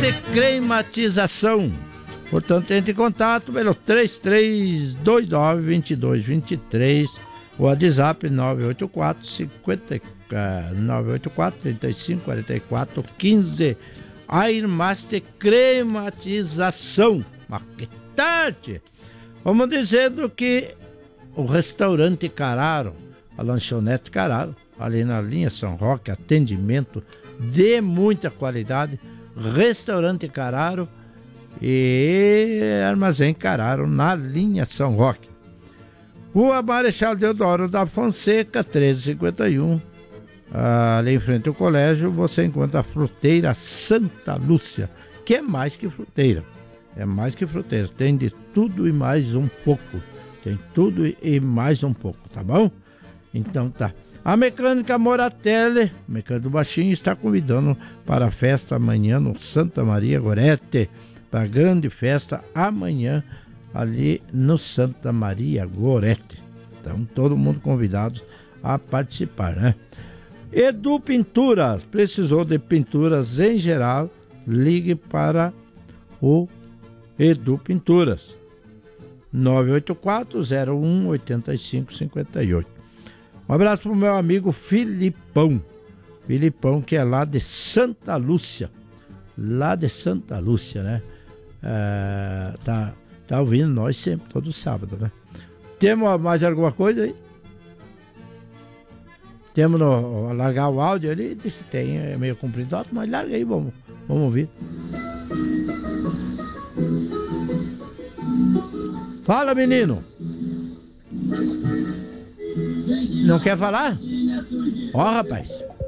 Armaste Climatização. Portanto, entre em contato pelo 3329-2223, o WhatsApp 984-3544-15. A Armaste Climatização. Mas que tarde! Vamos dizendo que o restaurante Carraro, a lanchonete Carraro, ali na linha São Roque, atendimento de muita qualidade, restaurante Carraro e armazém Carraro na linha São Roque. Rua Marechal Deodoro da Fonseca, 1351, ali em frente ao colégio, você encontra a Fruteira Santa Lúcia, que é mais que fruteira. É mais que fruteira, tem de tudo e mais um pouco. Tem tudo e mais um pouco, tá bom? Então tá. A Mecânica Moratelli, mecânico do Baixinho, está convidando para a festa amanhã no Santa Maria Gorete, para a grande festa amanhã ali no Santa Maria Gorete. Então, todo mundo convidado a participar, né? Edu Pinturas, precisou de pinturas em geral, ligue para o Edu Pinturas, 984-01-8558. Um abraço para o meu amigo Filipão, que é lá de Santa Lúcia, né? Tá ouvindo nós sempre, todo sábado, né? Temos mais alguma coisa aí? Temos no largar o áudio ali, tem, é meio comprido, mas larga aí, vamos ouvir. Fala, menino. Não quer falar? Ó, rapaz.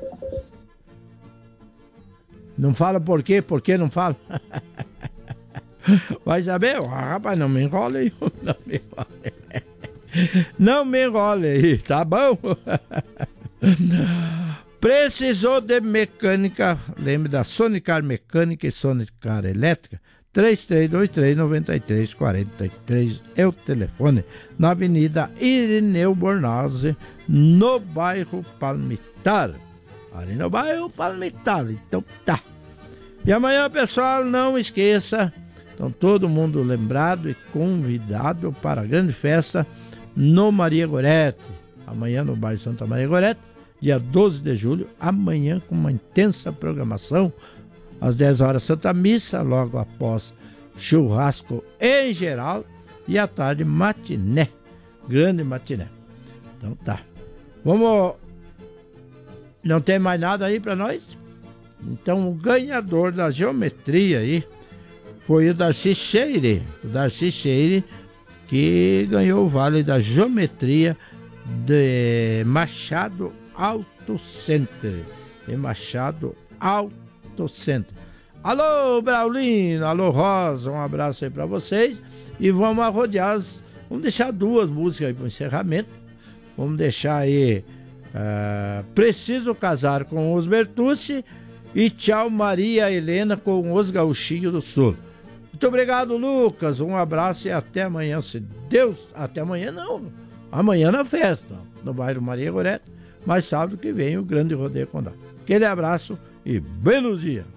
Não fala por quê? Por que não fala? Vai saber? Ó, rapaz, não me enrola aí. Não me enrola aí, tá bom? Precisou de mecânica? Lembre da Sonicar Mecânica e Sonicar Elétrica? 3323-9343 é o telefone, na Avenida Irineu Bornazzi, no bairro Palmitar. Ali no bairro Palmitar, então tá. E amanhã, pessoal, não esqueça, então todo mundo lembrado e convidado para a grande festa no Maria Gorete. Amanhã no bairro Santa Maria Gorete, dia 12 de julho, amanhã com uma intensa programação. Às 10 horas, Santa Missa, logo após churrasco em geral, e à tarde, matiné, grande matiné. Então tá. Vamos. Não tem mais nada aí para nós? Então o ganhador da geometria aí foi o Darcy Cheire. O Darcy Cheire, que ganhou o vale da geometria de Machado Auto Center. De Machado Auto Center. Alô, Braulino, alô, Rosa, um abraço aí pra vocês. E vamos arrodear, vamos deixar duas músicas aí pro encerramento. Vamos deixar aí Preciso Casar com os Bertucci e Tchau Maria Helena com os Gauchinhos do Sul. Muito obrigado, Lucas, um abraço e até amanhã, se Deus... Até amanhã não, amanhã na festa, no bairro Maria Gorete, mas sábado que vem o grande rodeio Condá. Aquele abraço e belos dias.